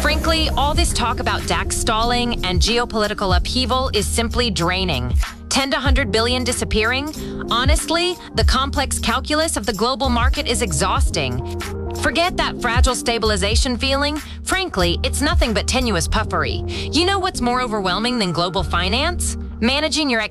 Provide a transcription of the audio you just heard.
Frankly, all this talk about DAX stalling and geopolitical upheaval is simply draining. 10 to 100 billion disappearing? Honestly, the complex calculus of the global market is exhausting. Forget that fragile stabilization feeling. Frankly, it's nothing but tenuous puffery. You know what's more overwhelming than global finance? Managing your